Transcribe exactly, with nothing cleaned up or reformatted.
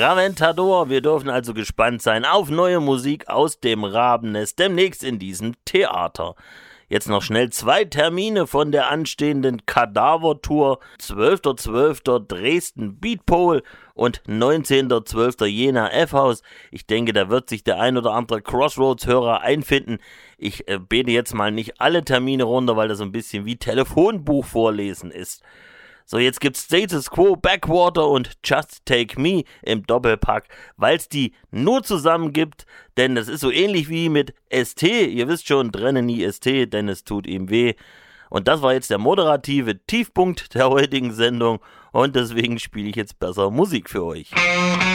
Raventador, wir dürfen also gespannt sein auf neue Musik aus dem Rabennest, demnächst in diesem Theater. Jetzt noch schnell zwei Termine von der anstehenden Kadaver-Tour. zwölfter zwölfter Dresden Beatpole und neunzehnter zwölfter Jena F-Haus. Ich denke, da wird sich der ein oder andere Crossroads-Hörer einfinden. Ich äh, bete jetzt mal nicht alle Termine runter, weil das so ein bisschen wie Telefonbuch vorlesen ist. So, jetzt gibt's Status Quo, Backwater und Just Take Me im Doppelpack, weil es die nur zusammen gibt, denn das ist so ähnlich wie mit S T, ihr wisst schon, trenne nie S T, denn es tut ihm weh. Und das war jetzt der moderative Tiefpunkt der heutigen Sendung und deswegen spiele ich jetzt besser Musik für euch.